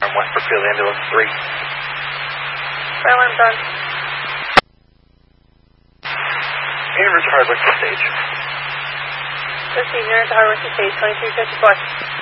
alarm, West Brookfield Ambulance 3. Fire alarm done. Universal Hardware to stage. Proceed, Universal Hardware to stage, 2354.